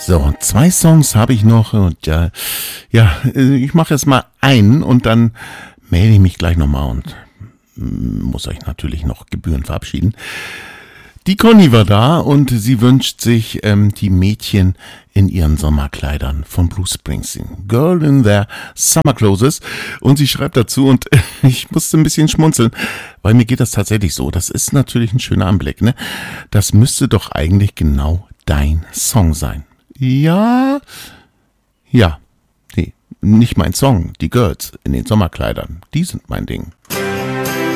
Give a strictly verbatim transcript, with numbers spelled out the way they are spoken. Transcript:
So, zwei Songs habe ich noch und ja, ja, ich mache jetzt mal einen und dann melde ich mich gleich nochmal und muss euch natürlich noch gebührend verabschieden. Die Conny war da und sie wünscht sich ähm, die Mädchen in ihren Sommerkleidern von Bruce Springsteen. Girl in their Summer Clothes. Und sie schreibt dazu und äh, ich musste ein bisschen schmunzeln, weil mir geht das tatsächlich so. Das ist natürlich ein schöner Anblick, ne? Das müsste doch eigentlich genau dein Song sein. Ja, ja, nee, nicht mein Song. Die Girls in den Sommerkleidern, die sind mein Ding.